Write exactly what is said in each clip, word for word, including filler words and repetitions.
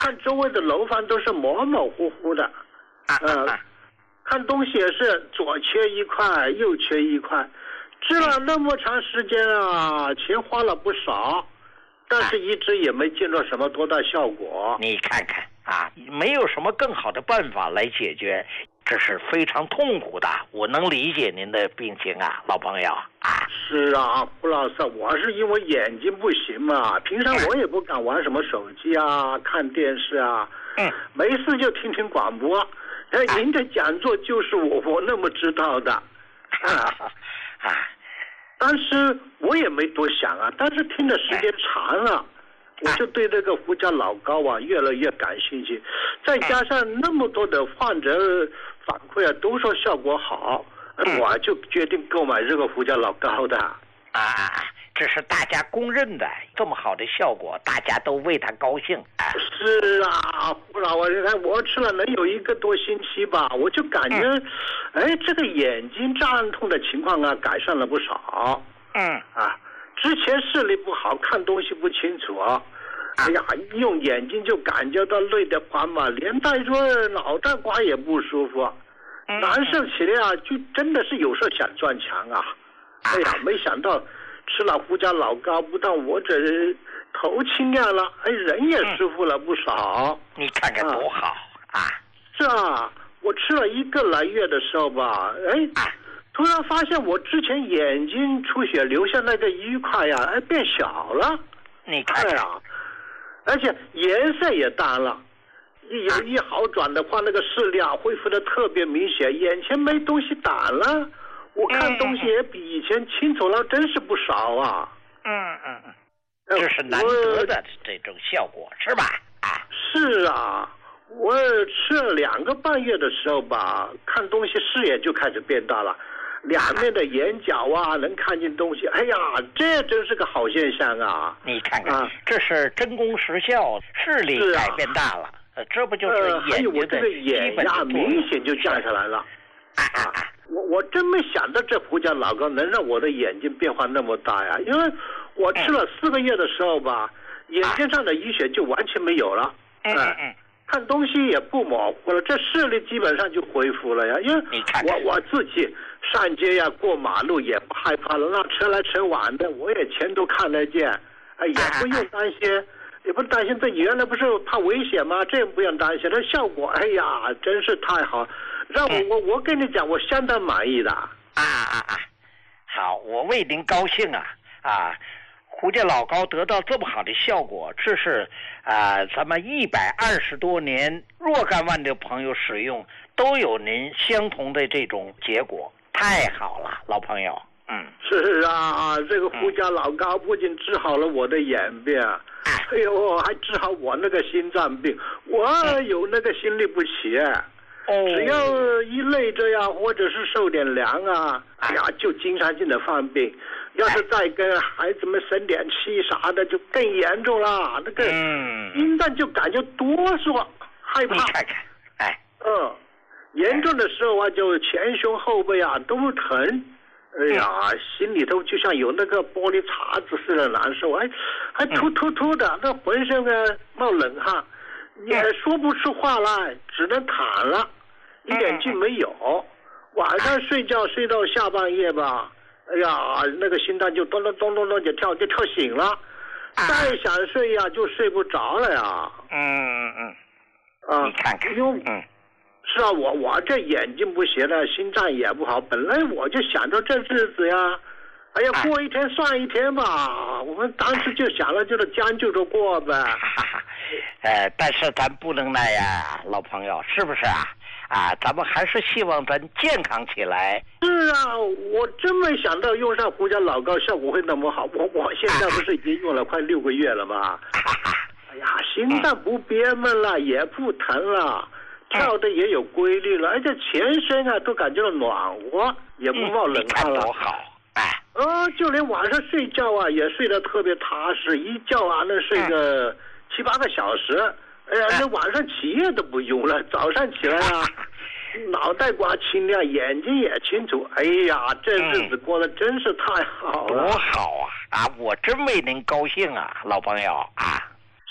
看周围的楼房都是模模糊糊的，呃，看东西也是左缺一块，右缺一块，治了那么长时间啊，钱花了不少，但是一直也没见到什么多大效果。 你看看啊，没有什么更好的办法来解决，这是非常痛苦的。我能理解您的病情啊，老朋友啊。 是啊，胡老师，我是因为眼睛不行嘛，平常我也不敢玩什么手机啊，看电视啊， 嗯， 没事就听听广播。哎，您的讲座就是我我那么知道的，啊啊， 但是我也没多想啊，但是听的时间长了。我就对这个胡椒老膏啊越来越感兴趣，再加上那么多的患者反馈啊都说效果好，我就决定购买这个胡椒老膏的。 啊，这是大家公认的，这么好的效果，大家都为他高兴。啊、 是啊，胡老啊，你看我吃了能有一个多星期吧，我就感觉，嗯、哎，这个眼睛胀痛的情况啊改善了不少。 嗯啊。之前视力不好，看东西不清楚啊！哎呀，用眼睛就感觉到累得慌嘛，连带着脑袋瓜也不舒服，难受起来啊，就真的是有时候想撞墙啊！哎呀，没想到吃了胡椒老膏，不但我这头清亮了，哎，人也舒服了不少。 你看看多好啊！ 是啊，我吃了一个来月的时候吧，哎。突然发现我之前眼睛出血留下那个一块呀，哎变小了， 你看呀、啊，而且颜色也淡了，一有一好转的话，那个视力啊恢复的特别明显，眼前没东西挡了，我看东西也比以前清楚了，真是不少啊。 嗯嗯嗯，这是难得的这种效果，是吧？啊， 是啊。我吃了两个半月的时候吧，看东西视野就开始变大了，两面的眼角啊能看见东西，哎呀，这真是个好现象啊！ 你看看，啊、这是真功实效，视力改变大了，啊、这不就是眼睛的基本压明显就降下来了。 啊啊啊！ 我我真没想到这胡椒老膏能让我的眼睛变化那么大呀！因为我吃了四个月的时候吧，嗯、眼睛上的淤血就完全没有了。 嗯嗯嗯。 看东西也不模糊了，这视力基本上就恢复了呀。因为我我自己上街呀、过马路也不害怕了，那车来车往的，我也全都看得见，哎，也不用担心，也不担心这原来不是怕危险吗？这也不用担心，这效果，哎呀，真是太好，让我我我跟你讲，我相当满意的。啊啊啊！好，我为您高兴啊啊！胡椒老膏得到这么好的效果，这是啊、呃，咱们一百二十多年若干万的朋友使用都有您相同的这种结果，太好了，老朋友。嗯， 是啊，这个胡椒老膏不仅治好了我的眼病，嗯、哎呦，还治好我那个心脏病，我有那个心律不齐。哦，只要一累着呀，或者是受点凉啊，哎呀，就经常性的犯病。要是再跟孩子们生点气啥的，就更严重了。那个心脏就感觉哆嗦、害怕。 你看看，哎， 嗯，严重的时候啊，就前胸后背啊都疼。哎呀，嗯、心里头就像有那个玻璃碴子似的难受，哎，还突突突的，那浑身啊冒冷汗，也说不出话来，只能躺了，一点劲没有。晚上睡觉睡到下半夜吧。哎呀，那个心脏就咚咚咚咚咚就跳，就跳醒了，再想睡呀就睡不着了呀。 嗯嗯嗯， 啊， 你看看， 嗯，是啊，我我这眼睛不行了，心脏也不好，本来我就想着这日子呀，哎呀，过一天算一天吧。我们当时就想了，就是将就着过呗。 呃，但是咱不能那样，老朋友，是不是啊？啊，咱们还是希望咱健康起来。 是啊，我真没想到用上胡椒老膏效果会那么好。我我现在不是已经用了快六个月了吗？哎呀，心脏不憋闷了，也不疼了，跳的也有规律了，而且全身啊都感觉到暖和，也不冒冷汗了。 多好！哎， 呃，就连晚上睡觉啊也睡得特别踏实，一觉啊能睡个七八个小时。哎呀，那晚上起夜都不用了，早上起来啊，脑袋瓜清亮，眼睛也清楚。哎呀，这日子过得真是太好了。 多好啊！啊，我真为您高兴啊，老朋友啊。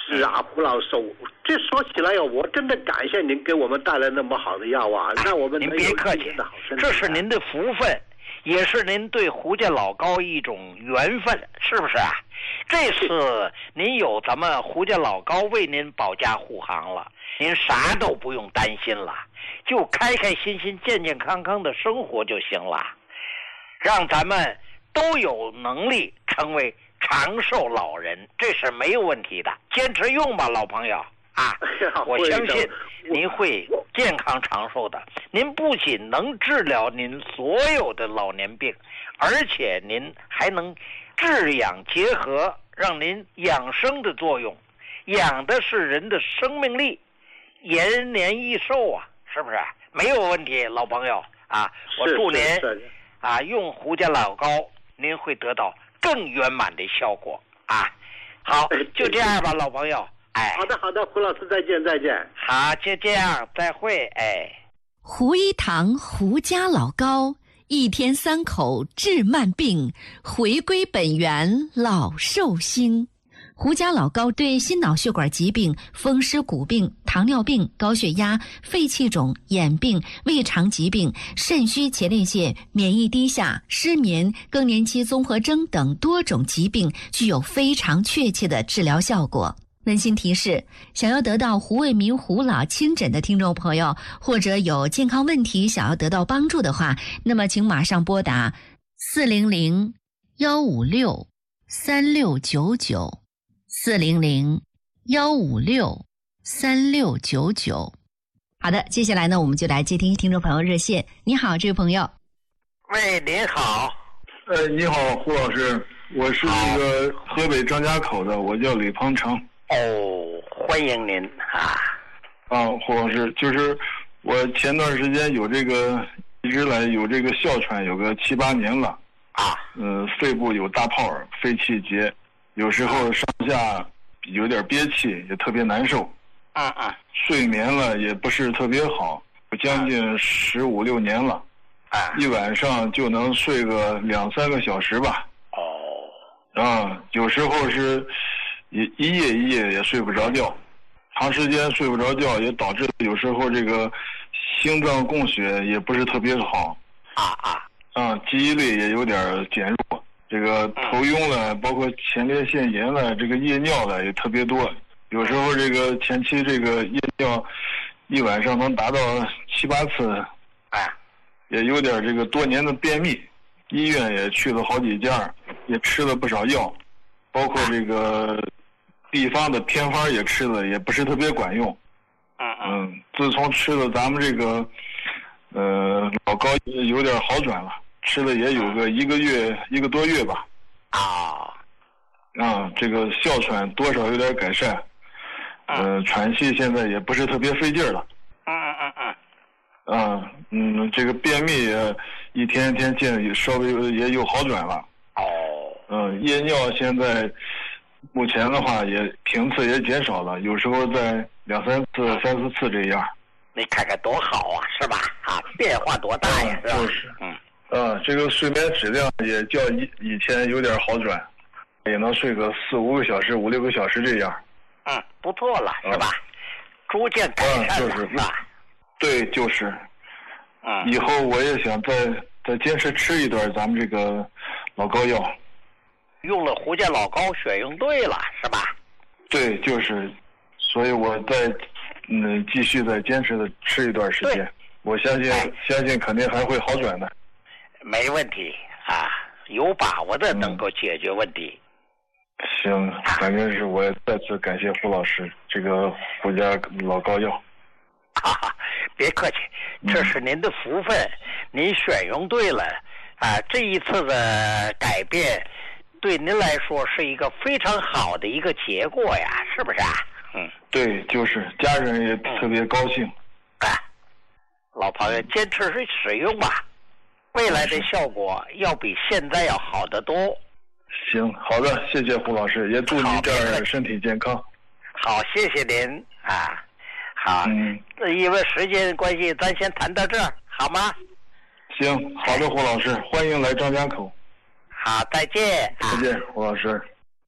是啊，胡老师，这说起来呀，我真的感谢您给我们带来那么好的药啊，让我们您别客气，这是您的福分，也是您对胡家老高一种缘分，是不是啊？这次您有咱们胡家老高为您保驾护航了，您啥都不用担心了，就开开心心、健健康康的生活就行了，让咱们都有能力成为长寿老人，这是没有问题的，坚持用吧，老朋友啊！我相信您会健康长寿的。您不仅能治疗您所有的老年病，而且您还能治养结合，让您养生的作用，养的是人的生命力，延年益寿啊，是不是？没有问题，老朋友啊！我祝您啊用胡家老高，您会得到更圆满的效果啊！好，就这样吧，老朋友。哎， 好的，好的，胡老师，再见，再见。 好，就这样，再会。哎， 胡一堂胡家老高，一天三口治慢病，回归本源老寿星。胡家老高对心脑血管疾病、风湿骨病、糖尿病、高血压、肺气肿、眼病、胃肠疾病、肾虚前列腺、免疫低下、失眠、更年期综合征等多种疾病具有非常确切的治疗效果。温馨提示：想要得到胡卫民胡老亲诊的听众朋友，或者有健康问题想要得到帮助的话，那么请马上拨打四零零幺五六三六九九。四零零幺五六三六九九。好的，接下来呢，我们就来接听听众朋友热线。你好，这位朋友。 喂，您好。 呃，你好，胡老师，我是那个河北张家口的，我叫李鹏程。 哦，欢迎您啊。 啊，胡老师，就是我前段时间有这个，一直来有这个哮喘，有个七八年了。 啊。 嗯、呃，肺部有大泡，肺气结。有时候上下有点憋气，也特别难受。 啊啊， 睡眠了也不是特别好，将近十五六年了。 啊， 一晚上就能睡个两三个小时吧。 哦。 啊，有时候是一一夜一夜也睡不着觉，长时间睡不着觉也导致有时候这个心脏供血也不是特别好。 啊啊。 啊，记忆力也有点减弱。这个头晕了，包括前列腺炎了，这个夜尿了也特别多。有时候这个前期这个夜尿一晚上能达到七八次， 哎， 也有点这个多年的便秘，医院也去了好几家，也吃了不少药，包括这个地方的偏方也吃了，也不是特别管用。 嗯嗯，自从吃了咱们这个呃老高有点好转了。吃了也有个一个月一个多月吧。 啊， 啊，这个哮喘多少有点改善，呃，喘气现在也不是特别费劲了。 嗯嗯嗯嗯。 啊，嗯，这个便秘也一天天见稍微也有好转了。 哦。 嗯，夜尿现在目前的话也频次也减少了，有时候在两三次、三四次这样。 你看看多好啊，是吧？啊，变化多大呀， 是吧？就是。 嗯。 啊，这个睡眠质量也较以以前有点好转，也能睡个四五个小时、五六个小时这样。 嗯，不错了，是吧？逐渐改善了， 是吧？ 对，就是。 嗯。 以后我也想再再坚持吃一段咱们这个老高药。 用了胡家老高，选用对了，是吧？ 对，就是，所以我再嗯继续再坚持的吃一段时间，我相信、哎、相信肯定还会好转的。 没问题啊，有把握的能够解决问题。 嗯、行，反正是我再次感谢胡老师这个胡家老高药。 哈哈，别客气，这是您的福分，嗯、您选用对了啊！这一次的改变，对您来说是一个非常好的一个结果呀，是不是啊？嗯， 对，就是家人也特别高兴。 哎、嗯，老朋友，坚持使用吧。未来的效果要比现在要好得多。 行，好的，谢谢胡老师，也祝您这儿身体健康。 好，谢谢您啊。好， 嗯， 因为时间关系，咱先谈到这儿，好吗？ 行，好的，胡老师，欢迎来张家口。 好，再见。 再见，胡老师。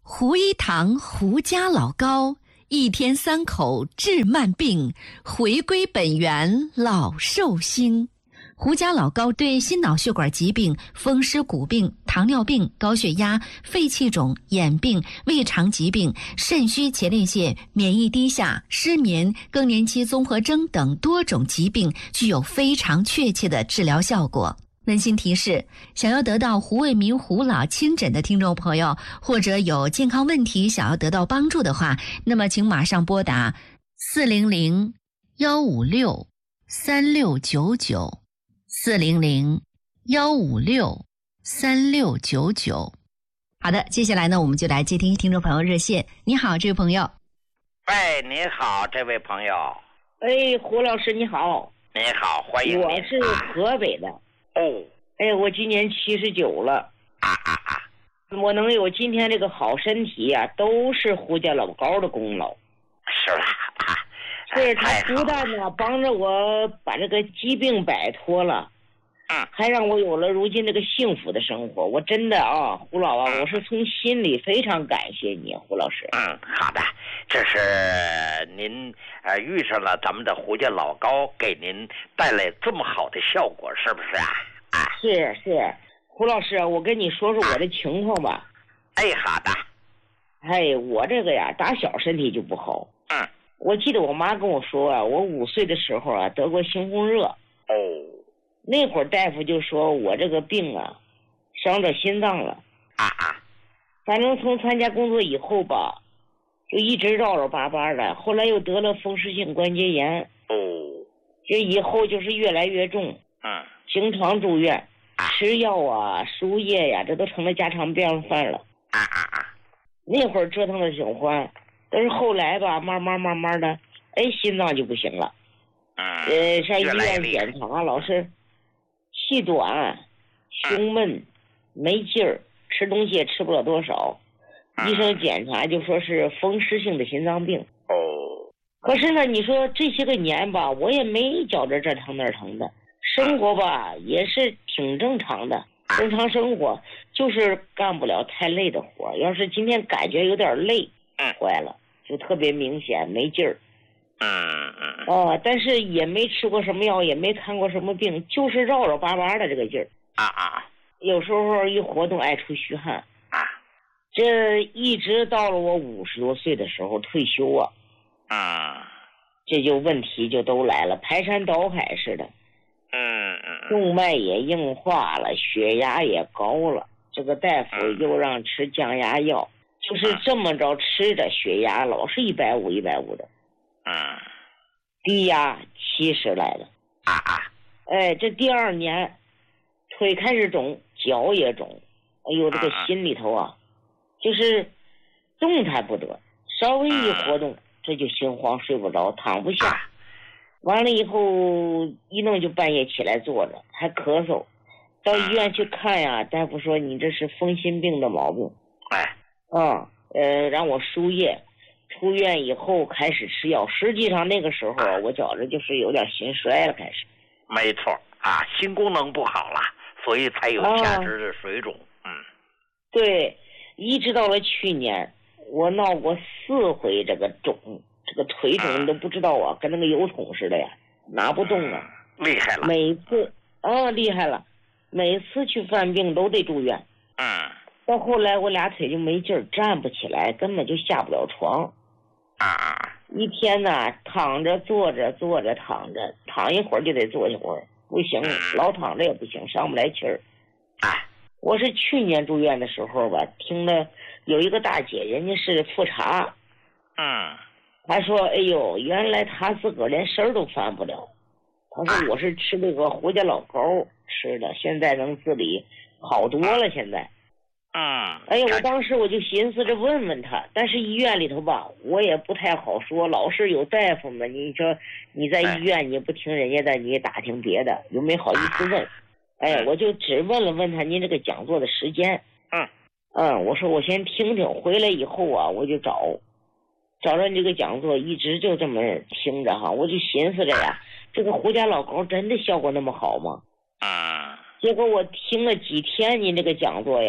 胡一堂胡家老高，一天三口治慢病，回归本源老寿星。胡家老高对心脑血管疾病、风湿骨病、糖尿病、高血压、肺气肿、眼病、胃肠疾病、肾虚前列腺、免疫低下、失眠、更年期综合征等多种疾病具有非常确切的治疗效果。温馨提示：想要得到胡卫民胡老亲诊的听众朋友，或者有健康问题想要得到帮助的话，那么请马上拨打四零零幺五六三六九九。四零零幺五六三六九九。好的，接下来呢，我们就来接听听众朋友热线。你好，这位朋友。 喂，你好，这位朋友。 哎，胡老师你好。 你好，欢迎你。 我是河北的。 哦。 哎，我今年七十九了。 啊啊啊！ 我能有今天这个好身体呀、啊，都是胡家老高的功劳。 是吧？啊。 对，他不但呢帮着我把这个疾病摆脱了， 嗯， 还让我有了如今这个幸福的生活。我真的啊，胡老啊，我是从心里非常感谢你，胡老师。 嗯，好的，这是您呃遇上了咱们的胡家老高，给您带来这么好的效果，是不是啊？啊， 是是，胡老师，我跟你说说我的情况吧。 哎，好的。 哎，我这个呀，打小身体就不好。 嗯。 我记得我妈跟我说啊，我五岁的时候啊得过猩红热。 哦。 那会儿大夫就说我这个病啊，伤着心脏了。 啊啊。 反正从参加工作以后吧，就一直绕绕巴巴的，后来又得了风湿性关节炎。 哦。 这以后就是越来越重。 嗯。 经常住院，吃药啊、输液呀、啊，这都成了家常便饭了。 啊啊啊！ 那会儿折腾的挺欢。但是后来吧，慢慢慢慢的，哎，心脏就不行了。 嗯。 呃，上医院检查，老是气短、胸闷、没劲儿，吃东西也吃不了多少。 嗯、 医生检查就说是风湿性的心脏病。 哦。 可是呢，你说这些个年吧，我也没觉着这疼那疼的，生活吧也是挺正常的，正常生活，就是干不了太累的活。要是今天感觉有点累， 嗯， 坏了。就特别明显没劲儿， 嗯嗯哦，但是也没吃过什么药，也没看过什么病，就是绕绕巴巴的这个劲儿。 啊啊！ 有时候一活动爱出虚汗。 啊！ 这一直到了我五十多岁的时候退休啊， 啊， 这就问题就都来了，排山倒海似的。 嗯嗯。 动脉也硬化了，血压也高了，这个大夫又让吃降压药。就是这么着吃的，血压老是一百五一百五的， 嗯， 低压七十来的， 啊啊， 哎，这第二年，腿开始肿，脚也肿，哎呦，这个心里头啊，就是动弹不得，稍微一活动，这就心慌睡不着，躺不下，完了以后一弄就半夜起来坐着，还咳嗽，到医院去看呀，大夫说你这是风心病的毛病， 哎。 嗯，呃，让我输液，出院以后开始吃药。实际上那个时候啊，我觉着就是有点心衰了，开始。 没错啊，心功能不好了，所以才有下肢的水肿。啊、嗯， 对，一直到了去年，我闹过四回这个肿，这个腿肿你都不知道啊，跟那个油桶似的呀，拿不动啊。 厉害了。 每次啊，厉害了，每次去犯病都得住院。 嗯。 到后来我俩腿就没劲儿，站不起来，根本就下不了床。 啊！ 一天呢，躺着坐着坐着躺着，躺一会儿就得坐一会儿，不行，老躺着也不行，上不来气儿。 哎， 我是去年住院的时候吧，听了有一个大姐，人家是复查， 嗯， 她说：“哎呦，原来她自个儿连身儿都翻不了。”她说：“我是吃那个胡家老高吃的，现在能自理好多了，现在。” 嗯， 哎呀，我当时我就寻思着问问他，但是医院里头吧，我也不太好说，老是有大夫们，你说你在医院你不听人家的，你也打听别的，又没好意思问。哎，我就只问了问他您这个讲座的时间。 嗯嗯，我说我先听听，回来以后啊，我就找找着你这个讲座，一直就这么听着哈，我就寻思着呀，这个胡家老高真的效果那么好吗？ 啊， 结果我听了几天您这个讲座呀，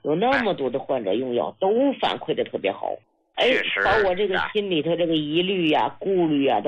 有那么多的患者用药都反馈的特别好，哎，把我这个心里头这个疑虑呀、顾虑呀都